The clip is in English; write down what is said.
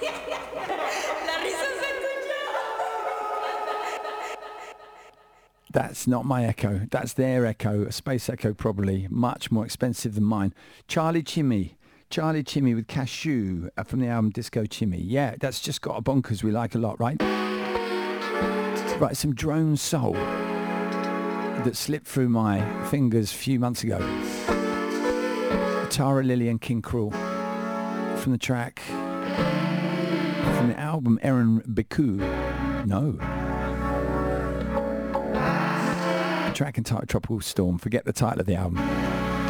La risa se escuchó. That's not my Echo. That's their Echo, a Space Echo probably, much more expensive than mine. Charlie Chimmy with Cashew from the album Disco Chimmy. Yeah, that's just got a bonkers we like a lot, right? Right, some drone soul that slipped through my fingers a few months ago. Tara Lily and King Cruel from the track, from the album Erin Biku. No. Track entitled Tropical Storm. Forget the title of the album.